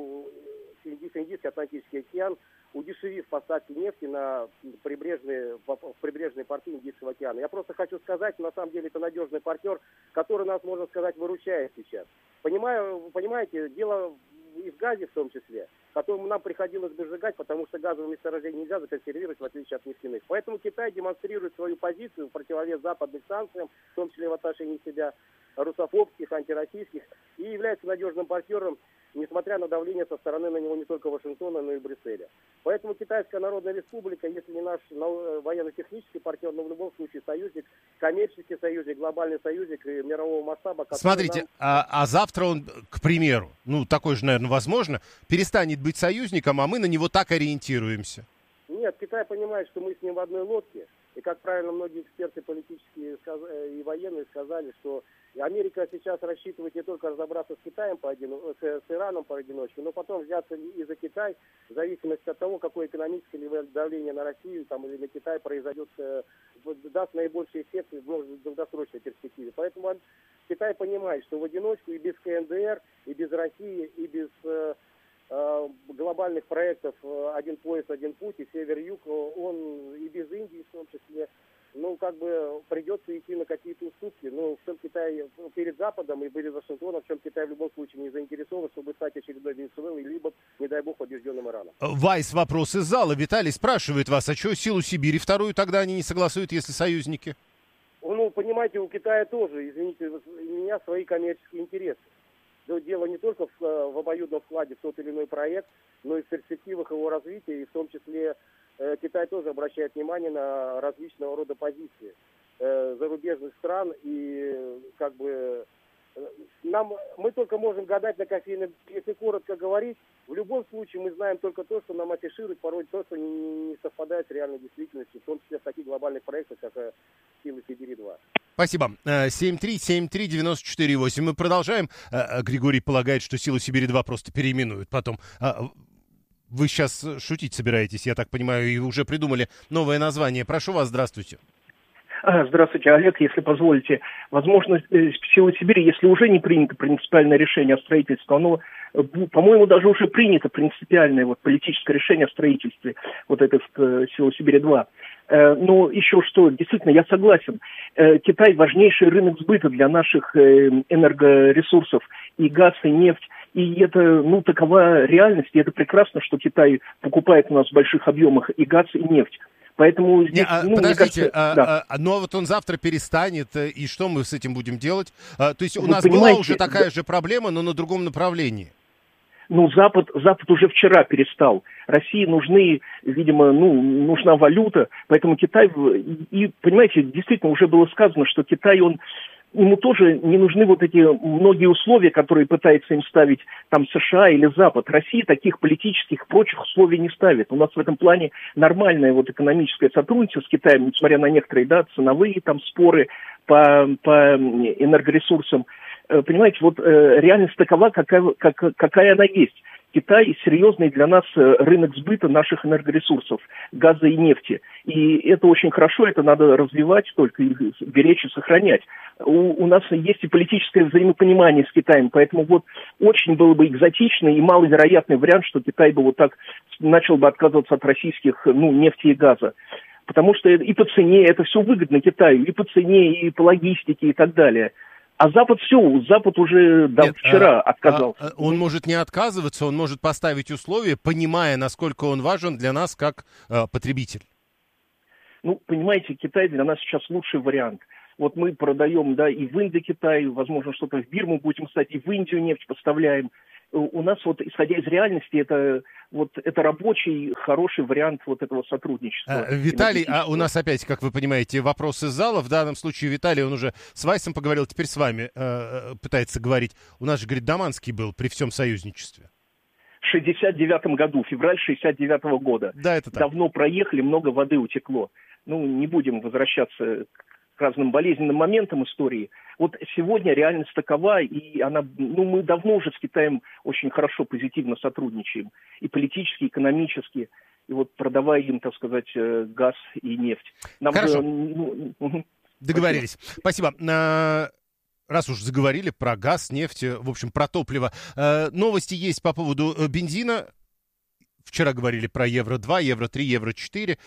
соединив Индийский Атлантический океан, удешевив поставки нефти на прибрежные, в прибрежные порты Индийского океана. Я просто хочу сказать, на самом деле это надежный партнер, который нас, можно сказать, выручает сейчас. Понимаю, понимаете, дело и в газе в том числе, которому нам приходилось бы сжигать, потому что газовые месторождения нельзя законсервировать, в отличие от нефтяных. Поэтому Китай демонстрирует свою позицию в противовес западным санкциям, в том числе в отношении себя, русофобских, антироссийских, и является надежным партнером, несмотря на давление со стороны на него не только Вашингтона, но и Брюсселя. Поэтому Китайская Народная Республика, если не наш военно-технический партнер, но в любом случае союзник, коммерческий союзник, глобальный союзник и мирового масштаба. Смотрите, нам... а, а завтра он, к примеру, ну такое же, наверное, возможно, перестанет быть союзником, а мы на него так ориентируемся. Нет, Китай понимает, что мы с ним в одной лодке. И, как правильно многие эксперты политические и военные сказали, что Америка сейчас рассчитывает не только разобраться с Китаем, по один, с, с Ираном поодиночке, но потом взяться и за Китай, в зависимости от того, какое экономическое давление на Россию там, или на Китай произойдет, даст наибольший эффект в долгосрочной перспективе. Поэтому Китай понимает, что в одиночку и без КНДР, и без России, и без глобальных проектов «Один пояс, один путь» и «Север-Юг», он и без Индии в том числе, ну, как бы придется идти на какие-то уступки. Ну, в чем Китай перед Западом и перед Вашингтоном, в чем Китай в любом случае не заинтересован, чтобы стать очередной Венесуэлой, либо, не дай бог, побежденным Ираном. Вайс, вопрос из зала. Виталий спрашивает вас, а что силу Сибири вторую тогда они не согласуют, если союзники? Ну, понимаете, у Китая тоже, извините, у меня свои коммерческие интересы. Дело не только в, в обоюдном вкладе в тот или иной проект, но и в перспективах его развития, и в том числе э, Китай тоже обращает внимание на различного рода позиции э, зарубежных стран, и как бы э, нам, мы только можем гадать на кофейном, если коротко говорить, в любом случае мы знаем только то, что нам афишируют порой то, что не, не совпадает с реальной действительностью, в том числе в таких глобальных проектах, как э, «Силы Сибири-два». Спасибо. семь три семь три девять четыре восемь. Мы продолжаем. Григорий полагает, что «Силу Сибири-два» просто переименуют потом. Вы сейчас шутить собираетесь, я так понимаю, и уже придумали новое название. Прошу вас, здравствуйте. Здравствуйте, Олег, если позволите. Возможно, «Силы Сибири», если уже не принято принципиальное решение о строительстве, оно, по-моему, даже уже принято принципиальное вот, политическое решение о строительстве вот этой «Силы Сибири-два». Но еще что, действительно, я согласен, Китай важнейший рынок сбыта для наших энергоресурсов, и газ, и нефть, и это, ну, такова реальность, и это прекрасно, что Китай покупает у нас в больших объемах и газ, и нефть. Поэтому здесь, Не, а, ну, подождите, кажется, а, да. а, но вот он завтра перестанет, и что мы с этим будем делать? А, то есть у Вы нас понимаете, была уже такая да. же проблема, но на другом направлении. Ну, Запад, Запад уже вчера перестал. России нужны, видимо, ну, нужна валюта, поэтому Китай, и, понимаете, действительно уже было сказано, что Китай, он, ему тоже не нужны вот эти многие условия, которые пытается им ставить там США или Запад. Россия таких политических и прочих условий не ставит. У нас в этом плане нормальное вот экономическое сотрудничество с Китаем, несмотря на некоторые, да, ценовые там споры по, по энергоресурсам. Понимаете, вот э, реальность такова, какая, как, какая она есть. Китай серьезный для нас рынок сбыта наших энергоресурсов, газа и нефти. И это очень хорошо, это надо развивать, только беречь и сохранять. У, у нас есть и политическое взаимопонимание с Китаем, поэтому вот очень было бы экзотичный и маловероятный вариант, что Китай бы вот так начал бы отказываться от российских, ну, нефти и газа. потому что и по цене, это все выгодно Китаю, и по цене, и по логистике, и так далее. А Запад все, Запад уже да, Нет, вчера а, отказался. А, он может не отказываться, он может поставить условия, понимая, насколько он важен для нас как а, потребитель. Ну, понимаете, Китай для нас сейчас лучший вариант. Вот мы продаем, да, и в Индокитай, возможно, что-то в Бирму будем, кстати, в Индию нефть поставляем. У нас вот, исходя из реальности, это, вот, это рабочий, хороший вариант вот этого сотрудничества. А, Виталий, а у нас опять, как вы понимаете, вопрос из зала. В данном случае Виталий, он уже с Вайсом поговорил, теперь с вами э, пытается говорить. У нас же, говорит, Даманский был при всем союзничестве. В шестьдесят девятом году, февраль шестьдесят девятого года. Да, это так. Давно проехали, много воды утекло. Ну, не будем возвращаться к разным болезненным моментам истории. Вот сегодня реальность такова, и она, ну, мы давно уже с Китаем очень хорошо, позитивно сотрудничаем. И политически, и экономически, и вот продавая им, так сказать, газ и нефть. Нам Хорошо. же, ну, угу. Договорились. Спасибо. Спасибо. Раз уж заговорили про газ, нефть, в общем, про топливо. Новости есть по поводу бензина. Вчера говорили про евро два, евро три, евро четыре.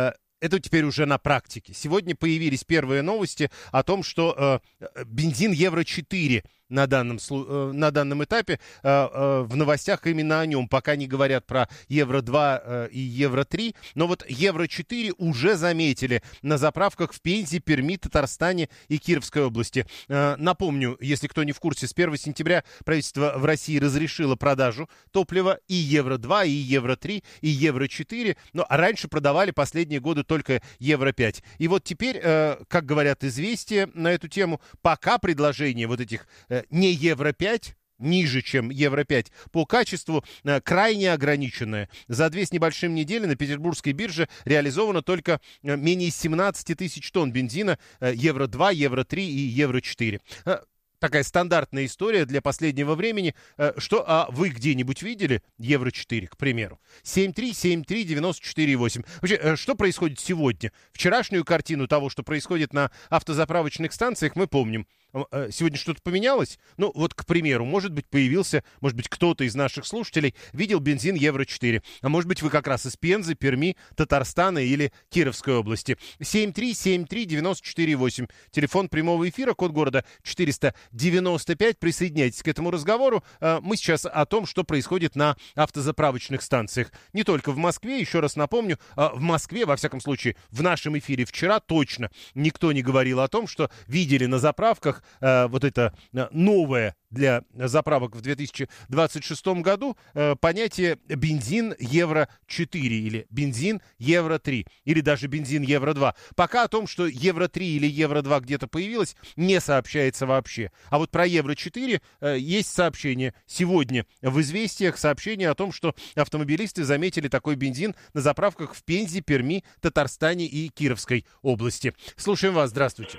Это теперь уже на практике. Сегодня появились первые новости о том, что э, бензин евро четыре на данном, э, на данном этапе, э, э, в новостях именно о нем. Пока не говорят про евро два э, и евро три, но вот евро четыре уже заметили на заправках в Пензе, Перми, Татарстане и Кировской области. Э, напомню, если кто не в курсе, с первого сентября правительство в России разрешило продажу топлива и евро два, и евро три, и евро четыре, но раньше продавали последние годы только евро пять. И вот теперь, э, как говорят известия на эту тему, пока предложение вот этих э, не евро пять, ниже, чем евро пять, по качеству э, крайне ограниченное. За две с небольшим недели на петербургской бирже реализовано только э, менее семнадцать тысяч тонн бензина э, евро два, евро три и евро четыре. Э, Такая стандартная история для последнего времени. Что, а вы где-нибудь видели евро четыре, к примеру? семь три семь три девяносто четыре восемь. Вообще, что происходит сегодня? Вчерашнюю картину того, что происходит на автозаправочных станциях, мы помним. Сегодня что-то поменялось? Ну, вот, к примеру, может быть, появился, может быть, кто-то из наших слушателей видел бензин евро четыре. А может быть, вы как раз из Пензы, Перми, Татарстана или Кировской области. семь три семь три девяносто четыре восемь. Телефон прямого эфира, код города четыреста девяносто пять. Присоединяйтесь к этому разговору. Мы сейчас о том, что происходит на автозаправочных станциях. Не только в Москве, еще раз напомню, в Москве, во всяком случае, в нашем эфире вчера точно никто не говорил о том, что видели на заправках э, вот это э, новое для заправок в две тысячи двадцать шестом году э, понятие бензин евро четыре или бензин евро три или даже бензин евро два. Пока о том, что евро три или евро два где-то появилось, не сообщается вообще. А вот про евро четыре э, есть сообщение. Сегодня в «Известиях» сообщение о том, что автомобилисты заметили такой бензин на заправках в Пензе, Перми, Татарстане и Кировской области. Слушаем вас. Здравствуйте.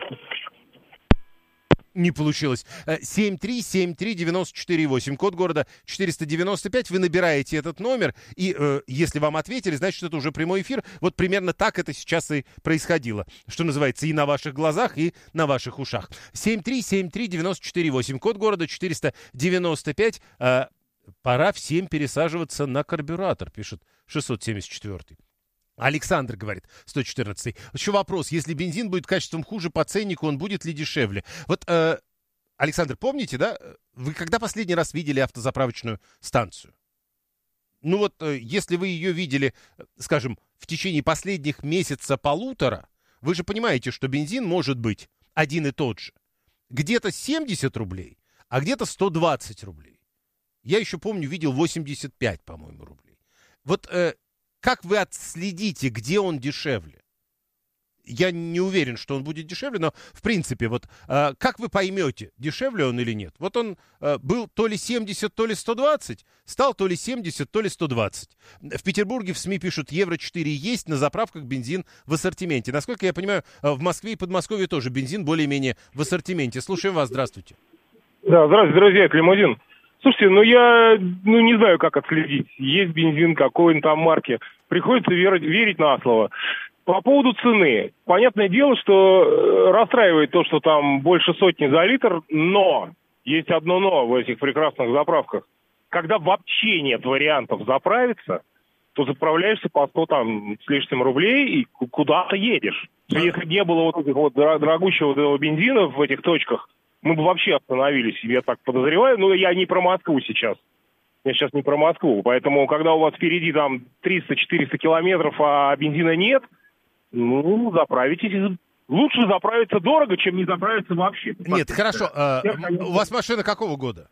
Не получилось. семь три семь три девяносто четыре восемь, код города четыреста девяносто пять. Вы набираете этот номер, и э, если вам ответили, значит, это уже прямой эфир. Вот примерно так это сейчас и происходило. Что называется, и на ваших глазах, и на ваших ушах. семь три семь три девяносто четыре восемь, код города четыреста девяносто пять. Э, пора всем пересаживаться на карбюратор, пишет шестьсот семьдесят четвёртый. Александр говорит, сто четырнадцатый. Еще вопрос, если бензин будет качеством хуже по ценнику, он будет ли дешевле? Вот, э, Александр, помните, да, вы когда последний раз видели автозаправочную станцию? Ну вот, э, если вы ее видели, скажем, в течение последних месяца-полутора, вы же понимаете, что бензин может быть один и тот же. Где-то семьдесят рублей, а где-то сто двадцать рублей. Я еще помню, видел восемьдесят пять, по-моему, рублей. Вот... Э, Как вы отследите, где он дешевле? Я не уверен, что он будет дешевле, но, в принципе, вот э, как вы поймете, дешевле он или нет? Вот он э, был то ли семьдесят, то ли сто двадцать, стал то ли семьдесят, то ли сто двадцать. В Петербурге в СМИ пишут, евро четыре есть, на заправках бензин в ассортименте. Насколько я понимаю, в Москве и Подмосковье тоже бензин более-менее в ассортименте. Слушаем вас, здравствуйте. Да, здравствуйте, друзья, Климузин. Слушайте, ну я ну, не знаю, как отследить, есть бензин какой-нибудь там марки. Приходится верить, верить на слово. По поводу цены. Понятное дело, что расстраивает то, что там больше сотни за литр, но есть одно но в этих прекрасных заправках. Когда вообще нет вариантов заправиться, то заправляешься по сто там с лишним рублей и куда-то едешь. Если не было вот этих вот дорогущего вот этого бензина в этих точках, мы бы вообще остановились, я так подозреваю. Но я не про Москву сейчас. Я сейчас не про Москву. Поэтому, когда у вас впереди там триста-четыреста километров, а бензина нет, ну, заправитесь. Лучше заправиться дорого, чем не заправиться вообще. Нет, хорошо. А, у вас машина какого года?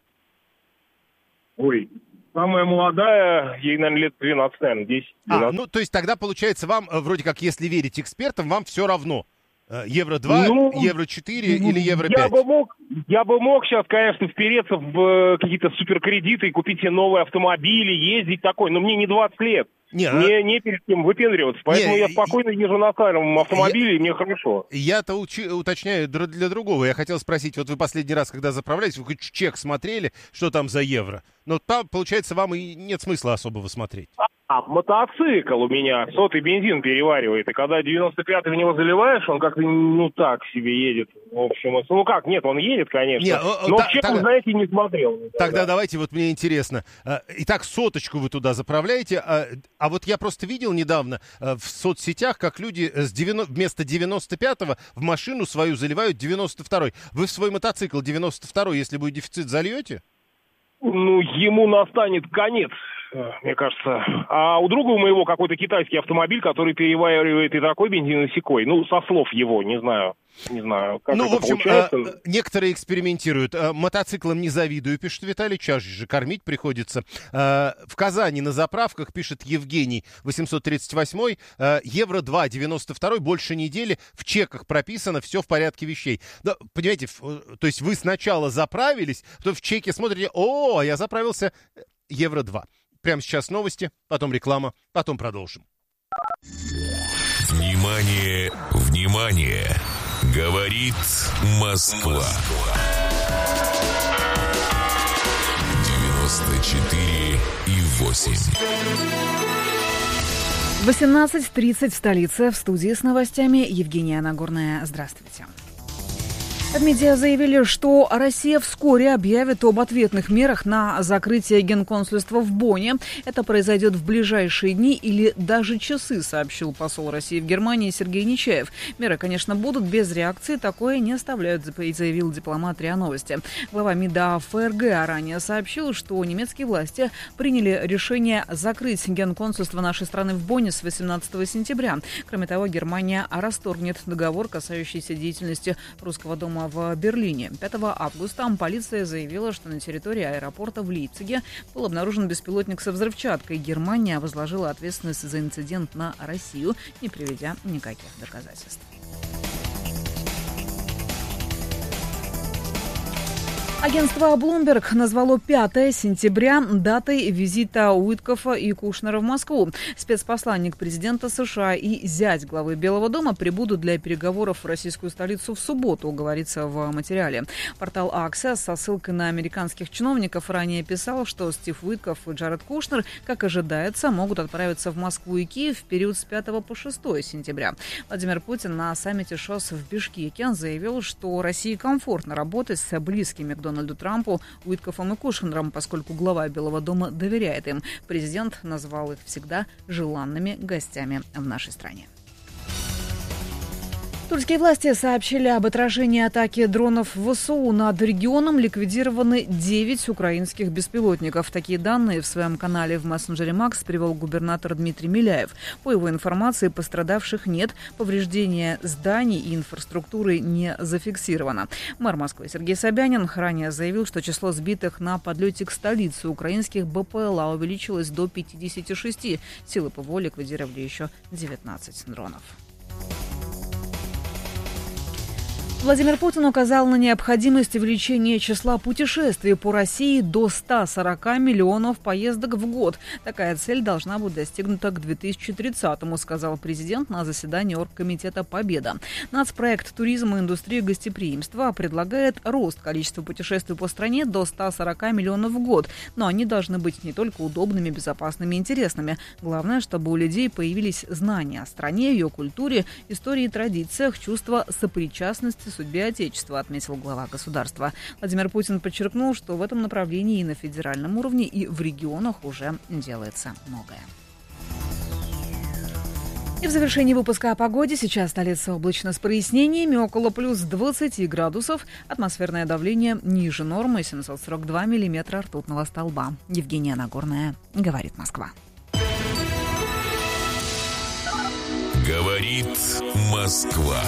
Ой, самая молодая, ей, наверное, лет двенадцать, наверное, десять. А, ну, то есть тогда, получается, вам, вроде как, если верить экспертам, вам все равно. Евро два, ну, Евро четыре ну, или Евро пять? Я бы, мог, я бы мог сейчас, конечно, впереться в какие-то суперкредиты и купить себе новые автомобили, ездить такой, но мне не двадцать лет. Не, мне а... не перед кем выпендриваться, поэтому не, я спокойно езжу на старом автомобиле, я... и мне хорошо. Я-то учи... уточняю для другого. Я хотел спросить, вот вы последний раз, когда заправлялись, вы хоть чек смотрели, что там за евро? Но там, получается, вам и нет смысла особого смотреть. А, мотоцикл у меня сотый бензин переваривает, и когда девяносто пятый в него заливаешь, он как-то, ну, так себе едет. В общем, ну как, нет, он едет, конечно, не, но та, в чек, вы знаете, не смотрел. Тогда да. Давайте, вот мне интересно. Итак, соточку вы туда заправляете, а, а вот я просто видел недавно в соцсетях, как люди с девяносто, вместо девяносто пятого в машину свою заливают девяносто второй. Вы в свой мотоцикл девяносто второй, если будет дефицит, зальете? Ну, ему настанет конец, мне кажется. А у друга у моего какой-то китайский автомобиль, который переваривает и такой бензин, и сякой. Ну, со слов его, не знаю. Не знаю, как ну, это в общем, получается. А, некоторые экспериментируют. А, мотоциклом не завидую, пишет Виталий, чаще же кормить приходится. А, в Казани на заправках, пишет Евгений, восемьсот тридцать восемь, а, Евро два, девяносто второй, больше недели, в чеках прописано, все в порядке вещей. Да, понимаете, то есть вы сначала заправились, то в чеке смотрите, о, я заправился, Евро два. Прямо сейчас новости, потом реклама, потом продолжим. Внимание, внимание! Говорит Москва. девяносто четыре и восемь. восемнадцать тридцать в столице. В студии с новостями Евгения Нагорная. Здравствуйте. В МИДе заявили, что Россия вскоре объявит об ответных мерах на закрытие генконсульства в Бонне. Это произойдет в ближайшие дни или даже часы, сообщил посол России в Германии Сергей Нечаев. Меры, конечно, будут без реакции, такое не оставляют, заявил дипломат РИА Новости. Глава МИДа ФРГ ранее сообщил, что немецкие власти приняли решение закрыть генконсульство нашей страны в Бонне с восемнадцатого сентября. Кроме того, Германия расторгнет договор, касающийся деятельности Русского дома в Берлине. пятого августа полиция заявила, что на территории аэропорта в Лейпциге был обнаружен беспилотник со взрывчаткой. Германия возложила ответственность за инцидент на Россию, не приведя никаких доказательств. Агентство Bloomberg назвало пятое сентября датой визита Уиткофа и Кушнера в Москву. Спецпосланник президента США и зять главы Белого дома прибудут для переговоров в российскую столицу в субботу, говорится в материале. Портал Axios со ссылкой на американских чиновников ранее писал, что Стив Уиткоф и Джаред Кушнер, как ожидается, могут отправиться в Москву и Киев в период с пятого по шестое сентября. Владимир Путин на саммите ШОС в Бишкеке заявил, что России комфортно работать с близкими к Дональду Трампу, Уиткофом и Кушнером, поскольку глава Белого дома доверяет им. Президент назвал их всегда желанными гостями в нашей стране. Тульские власти сообщили об отражении атаки дронов ВСУ над регионом. Ликвидированы девять украинских беспилотников. Такие данные в своем канале в мессенджере Макс привел губернатор Дмитрий Миляев. По его информации, пострадавших нет, повреждения зданий и инфраструктуры не зафиксировано. Мэр Москвы Сергей Собянин ранее заявил, что число сбитых на подлете к столице украинских БПЛА увеличилось до пятидесяти шести. Силы ПВО ликвидировали еще девятнадцать дронов. Владимир Путин указал на необходимость увеличения числа путешествий по России до ста сорока миллионов поездок в год. Такая цель должна быть достигнута к две тысячи тридцатому, сказал президент на заседании Оргкомитета «Победа». Нацпроект «Туризм и индустрия гостеприимства» предлагает рост количества путешествий по стране до ста сорока миллионов в год. Но они должны быть не только удобными, безопасными и интересными. Главное, чтобы у людей появились знания о стране, ее культуре, истории и традициях, чувство сопричастности судьбе Отечества, отметил глава государства. Владимир Путин подчеркнул, что в этом направлении и на федеральном уровне, и в регионах уже делается многое. И в завершении выпуска о погоде. Сейчас столица облачно с прояснениями, около плюс двадцати градусов. Атмосферное давление ниже нормы, семьсот сорок два миллиметра ртутного столба. Евгения Нагорная, говорит Москва. Говорит Москва.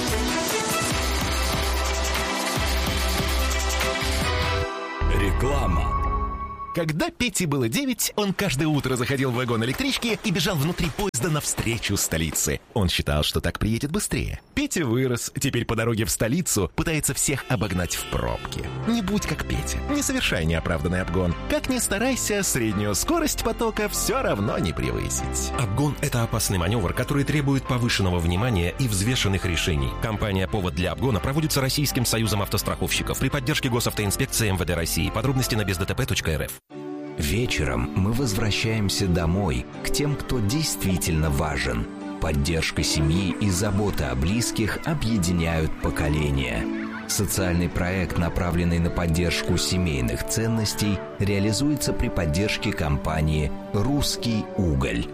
Реклама. Когда Пете было девять, он каждое утро заходил в вагон электрички и бежал внутри поезда навстречу столице. Он считал, что так приедет быстрее. Петя вырос, теперь по дороге в столицу пытается всех обогнать в пробке. Не будь как Петя, не совершай неоправданный обгон. Как ни старайся, среднюю скорость потока все равно не превысить. Обгон — это опасный маневр, который требует повышенного внимания и взвешенных решений. Компания «Повод для обгона» проводится Российским союзом автостраховщиков при поддержке Госавтоинспекции эм вэ дэ России. Подробности на без дэ тэ пэ точка эр эф. Вечером мы возвращаемся домой, к тем, кто действительно важен. Поддержка семьи и забота о близких объединяют поколения. Социальный проект, направленный на поддержку семейных ценностей, реализуется при поддержке компании «Русский уголь».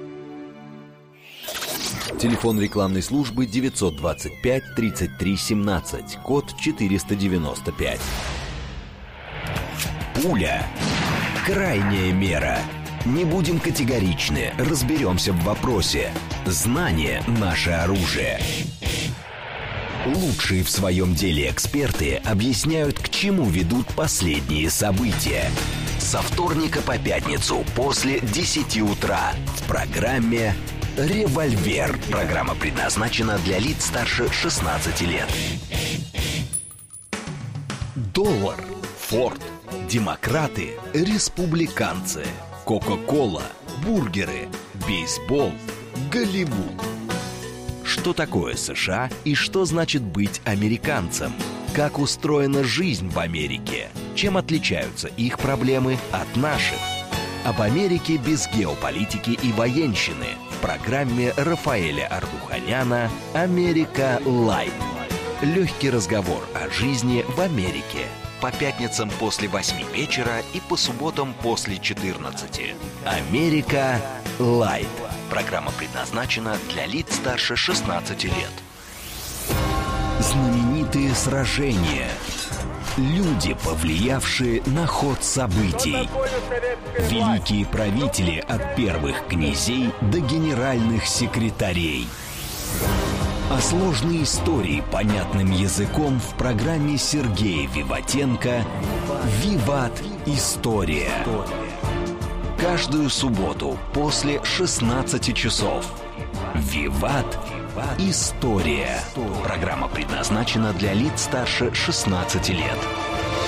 Телефон рекламной службы девятьсот двадцать пять тридцать три семнадцать, код четыреста девяносто пять. Пуля. Крайняя мера. Не будем категоричны, разберемся в вопросе. Знание – наше оружие. Лучшие в своем деле эксперты объясняют, к чему ведут последние события. Со вторника по пятницу после десяти утра в программе «Револьвер». Программа предназначена для лиц старше шестнадцати лет. Доллар. Форд. Демократы, республиканцы, Кока-кола, бургеры, бейсбол, Голливуд. Что такое США и что значит быть американцем? Как устроена жизнь в Америке? Чем отличаются их проблемы от наших? Об Америке без геополитики и военщины в программе Рафаэля Ардуханяна «Америка Лайт». Легкий разговор о жизни в Америке. По пятницам после восьми вечера и по субботам после четырнадцати. «Америка Лайт». Программа предназначена для лиц старше шестнадцати лет. Знаменитые сражения. Люди, повлиявшие на ход событий. Великие правители от первых князей до генеральных секретарей. А сложные истории понятным языком в программе Сергея Виватенко «Виват. История». Каждую субботу после шестнадцати часов. «Виват. История». Программа предназначена для лиц старше шестнадцати лет.